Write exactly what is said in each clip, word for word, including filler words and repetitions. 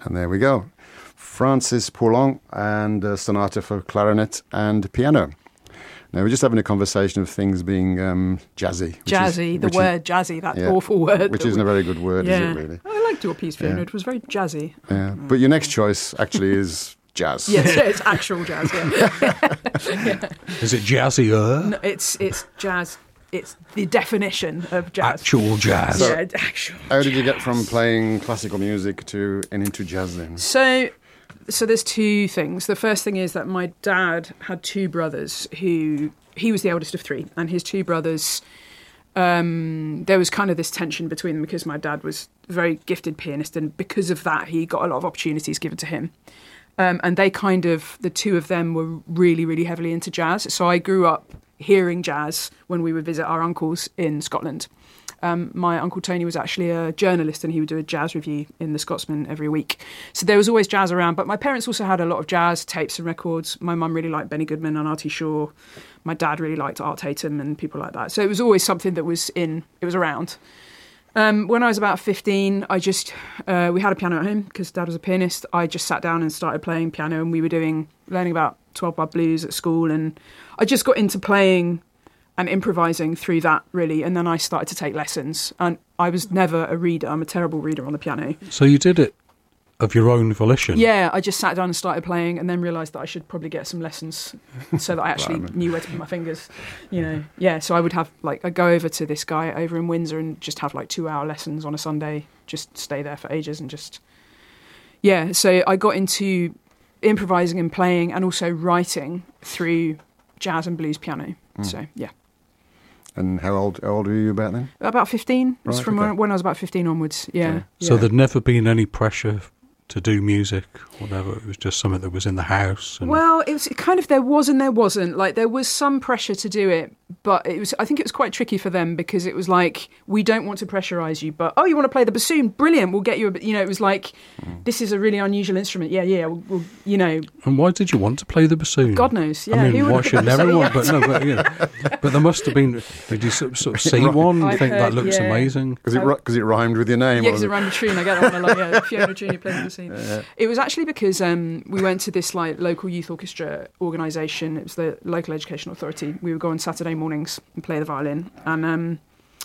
And there we go. Francis Poulenc and a sonata for clarinet and piano. Now, we're just having a conversation of things being um, jazzy. Jazzy, is, the word is, jazzy, that yeah, awful word. Which isn't we, a very good word, yeah. is it, really? I liked your piece, Fiona. Yeah. It was very jazzy. Yeah. But your next choice actually is jazz. Yes, it's actual jazz, yeah. yeah. Is it jazzier? No, it's, it's jazz. It's the definition of jazz. Actual jazz. So, yeah, actual How jazz. did you get from playing classical music to and into jazz then? So, so there's two things. The first thing is that my dad had two brothers who, he was the eldest of three, and his two brothers, um, there was kind of this tension between them because my dad was a very gifted pianist, and because of that, he got a lot of opportunities given to him. Um, and they kind of, the two of them were really, really heavily into jazz. So I grew up hearing jazz when we would visit our uncles in Scotland. Um, my Uncle Tony was actually a journalist, and he would do a jazz review in The Scotsman every week. So there was always jazz around, but my parents also had a lot of jazz tapes and records. My mum really liked Benny Goodman and Artie Shaw. My dad really liked Art Tatum and people like that. So it was always something that was in, it was around. Um, when I was about fifteen, I just, uh, we had a piano at home because Dad was a pianist. I just sat down and started playing piano, and we were doing, learning about twelve bar blues at school, and I just got into playing and improvising through that, really, and then I started to take lessons, and I was never a reader. I'm a terrible reader on the piano. So you did it of your own volition? Yeah, I just sat down and started playing, and then realised that I should probably get some lessons so that I actually knew where to put my fingers, you know. Yeah, so I would have, like, I'd go over to this guy over in Windsor and just have, like, two-hour lessons on a Sunday, just stay there for ages and just... Yeah, so I got into improvising and playing and also writing through jazz and blues piano. Mm. So, yeah. And how old how old were you about then? About fifteen. It was right, from okay. when I was about fifteen onwards, yeah. Okay. So yeah. there'd never been any pressure to do music, whatever. It was just something that was in the house. And well, it was kind of, there was and there wasn't. Like, there was some pressure to do it, but it was, I think it was quite tricky for them because it was like, we don't want to pressurise you, but, oh, you want to play the bassoon? Brilliant, we'll get you a, you know, it was like, mm. this is a really unusual instrument. Yeah, yeah, we'll, we'll, you know. And why did you want to play the bassoon? God knows, yeah. I mean, Who why should everyone? But no, but, you know, but there must have been, did you sort of, sort of see one and think heard, that looks yeah. amazing? Because it, cause it rhymed with your name? Yeah, because it rhymed with Troon. I get that one a lot, yeah. Fiona Troon, who plays the bassoon. Yeah. It was actually because um, we went to this like local youth orchestra organisation. It was the local education authority. We would go on Saturday mornings and play the violin. And um,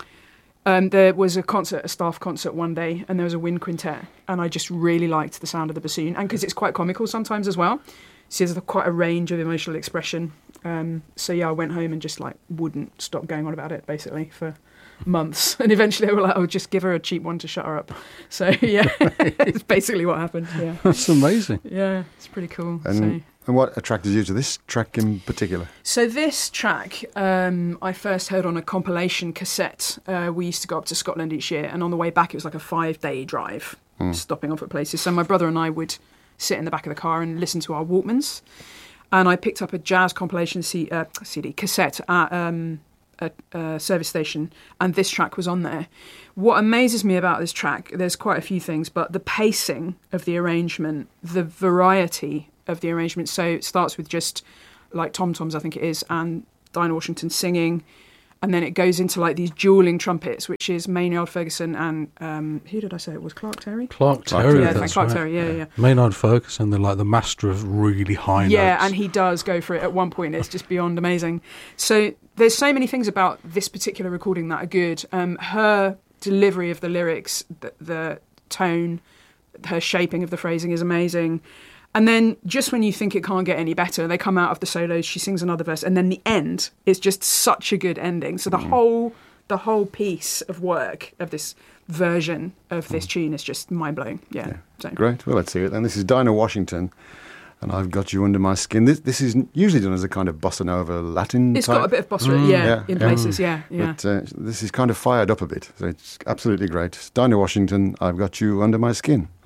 um, there was a concert, a staff concert one day, and there was a wind quintet. And I just really liked the sound of the bassoon. And because it's quite comical sometimes as well. So there's quite a range of emotional expression. Um, so yeah, I went home and just like wouldn't stop going on about it basically for months, and eventually they were like, "Oh, just give her a cheap one to shut her up." So yeah, it's basically what happened. Yeah, that's amazing. Yeah, it's pretty cool. And, so. and what attracted you to this track in particular? So this track, um, I first heard on a compilation cassette. Uh, we used to go up to Scotland each year, and on the way back, it was like a five-day drive, mm. stopping off at places. So my brother and I would sit in the back of the car and listen to our Walkmans, and I picked up a jazz compilation C- uh, C D cassette at. Um, A, a service station, and this track was on there. What amazes me about this track, there's quite a few things, but the pacing of the arrangement, the variety of the arrangement. So it starts with just like tom-toms, I think it is, and Dinah Washington singing, and then it goes into like these dueling trumpets, which is Maynard Ferguson and um, who did I say it was? Clark Terry? Clark Terry, yeah, that's Clark right. Terry, yeah, yeah. Maynard Ferguson, they're like the master of really high yeah, notes. and he does go for it at one point. It's just beyond amazing. So there's so many things about this particular recording that are good. Um, her delivery of the lyrics, the, the tone, her shaping of the phrasing is amazing. And then just when you think it can't get any better, they come out of the solos, she sings another verse, and then the end is just such a good ending. So the mm. whole the whole piece of work of this version of this mm. tune is just mind-blowing. Yeah. yeah. So. Great. Well, let's hear it then. This is Dinah Washington, and I've Got You Under My Skin. This, this is usually done as a kind of bossa nova Latin It's type. got a bit of bossa, mm. yeah, yeah, in yeah. places, yeah. yeah. But uh, this is kind of fired up a bit, so it's absolutely great. Dinah Washington, I've Got You Under My Skin.